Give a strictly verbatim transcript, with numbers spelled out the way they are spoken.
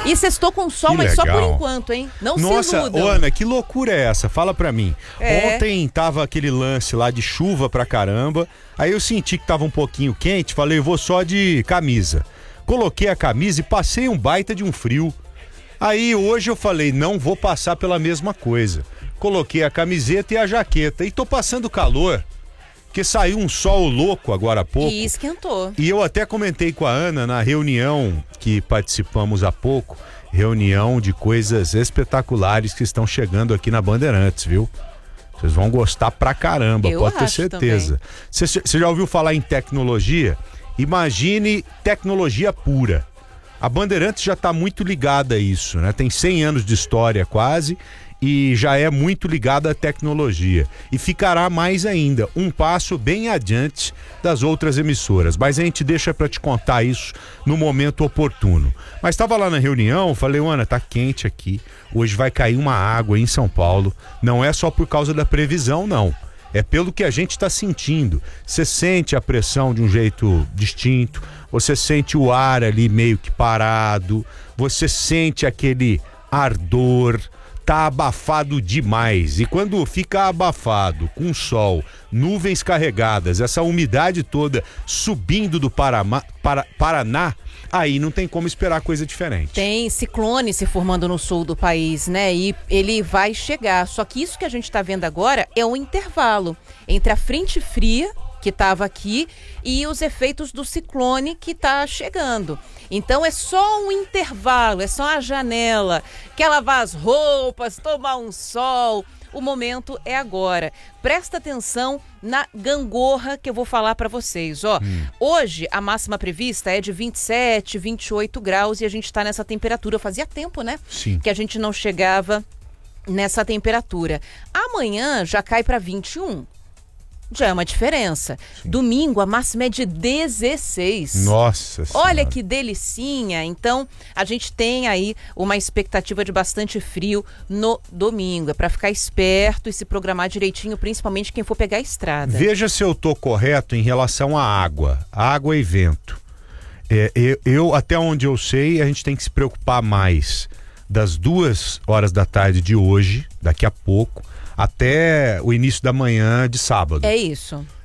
E sextou com sol, Que mas só por legal. enquanto, hein? Não Nossa, se iludam. ô, Ana, que loucura é essa? Fala pra mim. É. Ontem tava aquele lance lá de chuva pra caramba, aí eu senti que tava um pouquinho quente, falei, vou só de camisa. Coloquei a camisa e passei um baita de um frio. Aí hoje eu falei, não vou passar pela mesma coisa. Coloquei a camiseta e a jaqueta e tô passando calor, porque saiu um sol louco agora há pouco. E esquentou. E eu até comentei com a Ana na reunião que participamos há pouco, reunião de coisas espetaculares que estão chegando aqui na Bandeirantes, viu? Vocês vão gostar pra caramba, Eu pode ter acho certeza. Você você já ouviu falar em tecnologia? Imagine tecnologia pura. A Bandeirantes já está muito ligada a isso, né? Tem cem anos de história quase e já é muito ligada à tecnologia. E ficará mais ainda, um passo bem adiante das outras emissoras. Mas a gente deixa para te contar isso no momento oportuno. Mas estava lá na reunião, falei, Ana, tá quente aqui. Hoje vai cair uma água em São Paulo. Não é só por causa da previsão, não. É pelo que a gente está sentindo. Você sente a pressão de um jeito distinto, você sente o ar ali meio que parado, você sente aquele ardor, tá abafado demais. E quando fica abafado, com sol, nuvens carregadas, essa umidade toda subindo do Parama, para, Paraná, aí não tem como esperar coisa diferente. Tem ciclone se formando no sul do país, né? E ele vai chegar. Só que isso que a gente está vendo agora é um intervalo entre a frente fria que estava aqui e os efeitos do ciclone que está chegando. Então é só um intervalo, é só a janela. Quer lavar as roupas, tomar um sol. O momento é agora. Presta atenção na gangorra que eu vou falar para vocês. Ó, hum. Hoje a máxima prevista é de vinte e sete, vinte e oito graus e a gente está nessa temperatura. Fazia tempo, né? Sim. Que a gente não chegava nessa temperatura. Amanhã já cai para vinte e um. Já é uma diferença. Sim. Domingo a máxima é de dezesseis. Nossa Senhora. Olha que delicinha. Então a gente tem aí uma expectativa de bastante frio no domingo. É para ficar esperto e se programar direitinho, principalmente quem for pegar a estrada. Veja se eu tô correto em relação à água. Água e vento. É, eu, eu, até onde eu sei, a gente tem que se preocupar mais das duas horas da tarde de hoje, daqui a pouco, até o início da manhã de sábado. É isso.